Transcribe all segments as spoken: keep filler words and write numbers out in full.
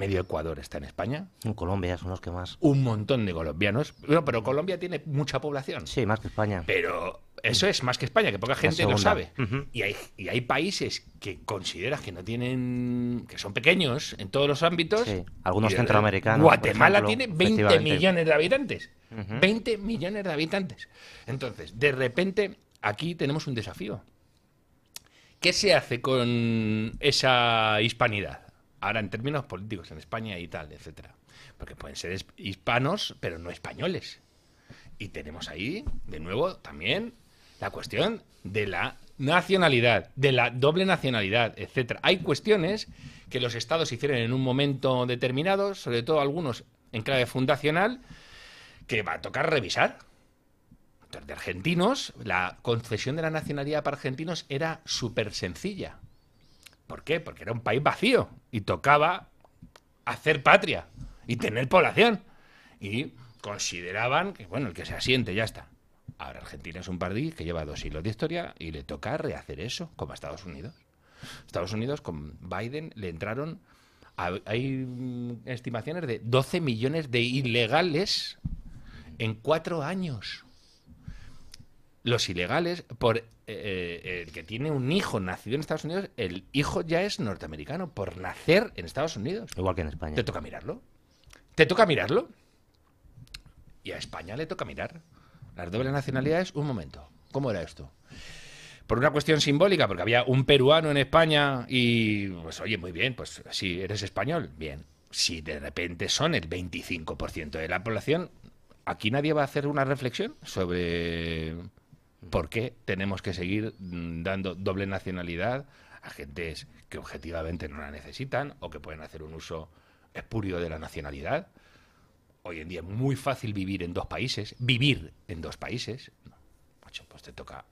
medio Ecuador está en España. En Colombia son los que más. Un montón de colombianos. Bueno, pero Colombia tiene mucha población. Sí, más que España. Pero eso es más que España, que poca gente lo sabe. Uh-huh. Y hay, y hay países que consideras que no tienen, que son pequeños en todos los ámbitos. Sí, algunos centroamericanos. Guatemala por ejemplo, tiene veinte millones de habitantes. Uh-huh. veinte millones de habitantes. Entonces, de repente, aquí tenemos un desafío. ¿Qué se hace con esa hispanidad? Ahora, en términos políticos, en España y tal, etcétera. Porque pueden ser hispanos, pero no españoles. Y tenemos ahí, de nuevo, también la cuestión de la nacionalidad, de la doble nacionalidad, etcétera. Hay cuestiones que los estados hicieron en un momento determinado, sobre todo algunos en clave fundacional, que va a tocar revisar. Entonces, de argentinos, la concesión de la nacionalidad para argentinos era súper sencilla. ¿Por qué? Porque era un país vacío y tocaba hacer patria y tener población. Y consideraban que, bueno, el que se asiente ya está. Ahora Argentina es un país que lleva dos siglos de historia y le toca rehacer eso, como a Estados Unidos. Estados Unidos, con Biden, le entraron... A, hay estimaciones de doce millones de ilegales en cuatro años. Los ilegales, por eh, el que tiene un hijo nacido en Estados Unidos, el hijo ya es norteamericano, por nacer en Estados Unidos. Igual que en España. ¿Te toca mirarlo? ¿Te toca mirarlo? Y a España le toca mirar. Las dobles nacionalidades, un momento. ¿Cómo era esto? Por una cuestión simbólica, porque había un peruano en España y, pues oye, muy bien, pues si eres español, bien. Si de repente son el veinticinco por ciento de la población, aquí nadie va a hacer una reflexión sobre por qué tenemos que seguir dando doble nacionalidad a gentes que objetivamente no la necesitan o que pueden hacer un uso espurio de la nacionalidad. Hoy en día es muy fácil vivir en dos países, vivir en dos países. No, macho, pues te toca,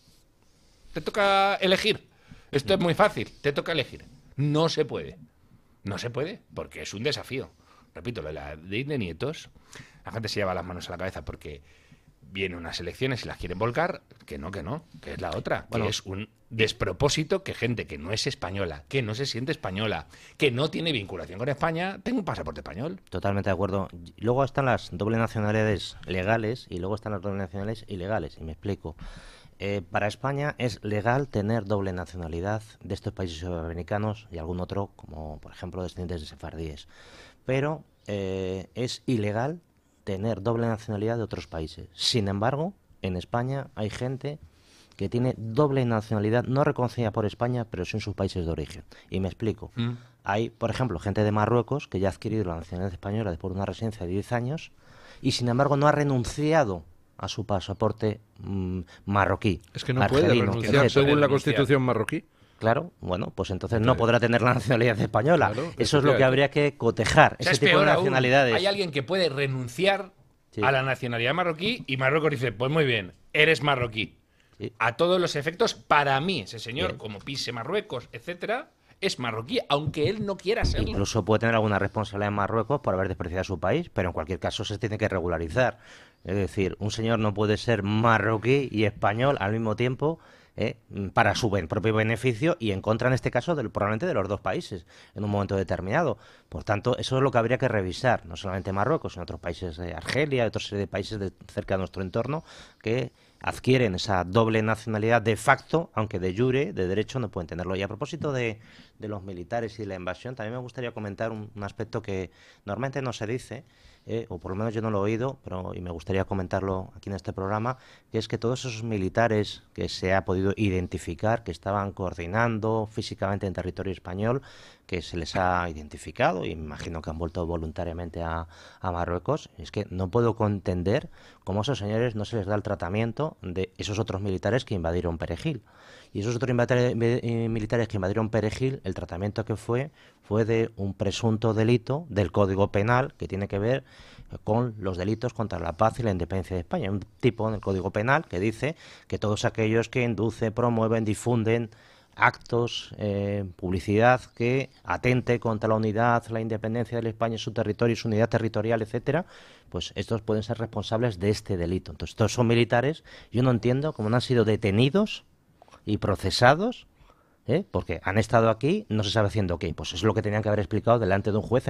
te toca elegir. Esto es muy fácil, te toca elegir. No se puede, no se puede, porque es un desafío. Repito, lo de la ley de nietos, la gente se lleva las manos a la cabeza porque vienen unas elecciones y las quieren volcar, que no, que no, que es la otra, bueno, que es un despropósito que gente que no es española, que no se siente española, que no tiene vinculación con España, tenga un pasaporte español. Totalmente de acuerdo. Luego están las doble nacionalidades legales y luego están las doble nacionalidades ilegales, y me explico. Eh, para España es legal tener doble nacionalidad de estos países sudamericanos y algún otro, como por ejemplo descendientes de sefardíes, pero eh, es ilegal tener doble nacionalidad de otros países. Sin embargo, en España hay gente que tiene doble nacionalidad no reconocida por España, pero sí en sus países de origen. Y me explico. Mm. Hay, por ejemplo, gente de Marruecos que ya ha adquirido la nacionalidad española después de una residencia de diez años y, sin embargo, no ha renunciado a su pasaporte mmm, marroquí. Es que no puede renunciar según la Constitución marroquí. Claro, bueno, pues entonces no podrá tener la nacionalidad española. Claro, eso es lo que habría que cotejar, o sea, ese tipo de nacionalidades. Aún, hay alguien que puede renunciar sí. a la nacionalidad marroquí y Marruecos dice, pues muy bien, eres marroquí. Sí. A todos los efectos, para mí, ese señor, bien. como pise Marruecos, etcétera, es marroquí, aunque él no quiera serlo. Incluso puede tener alguna responsabilidad en Marruecos por haber despreciado a su país, pero en cualquier caso se tiene que regularizar. Es decir, un señor no puede ser marroquí y español al mismo tiempo, Eh, para su ben, propio beneficio y en contra, en este caso, del, probablemente de los dos países en un momento determinado. Por tanto, eso es lo que habría que revisar, no solamente Marruecos, sino otros países de Argelia, otra serie de países de, cerca de nuestro entorno, que adquieren esa doble nacionalidad de facto, aunque de jure, de derecho, no pueden tenerlo. Y a propósito de, de los militares y de la invasión, también me gustaría comentar un, un aspecto que normalmente no se dice, Eh, o por lo menos yo no lo he oído, pero y me gustaría comentarlo aquí en este programa, que es que todos esos militares que se ha podido identificar, que estaban coordinando físicamente en territorio español, que se les ha identificado, y me imagino que han vuelto voluntariamente a, a Marruecos, es que no puedo entender cómo a esos señores no se les da el tratamiento de esos otros militares que invadieron Perejil. Y esos otros militares que invadieron Perejil, el tratamiento que fue, fue de un presunto delito del Código Penal que tiene que ver con los delitos contra la paz y la independencia de España. Un tipo en el Código Penal que dice que todos aquellos que inducen, promueven, difunden actos, eh, publicidad que atente contra la unidad, la independencia de España, su territorio, su unidad territorial, etcétera, pues estos pueden ser responsables de este delito. Entonces, todos son militares. Yo no entiendo cómo no han sido detenidos y procesados, ¿eh? porque han estado aquí, no se sabe haciendo qué. Pues es lo que tenían que haber explicado delante de un juez.